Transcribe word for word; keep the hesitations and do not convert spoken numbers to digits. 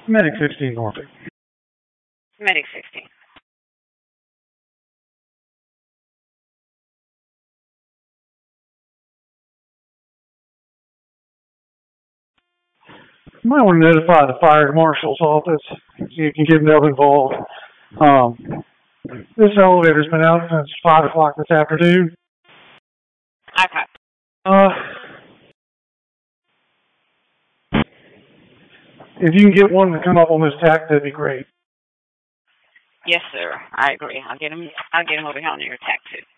Medic fifteen Norfolk. Medic sixteen. You might want to notify the fire marshal's office so you can get them involved. Um, this elevator's been out since five o'clock this afternoon. Okay. Uh, if you can get one to come up on this tack, that'd be great. Yes, sir. I agree. I'll get him. I'll get him over here on your attack too.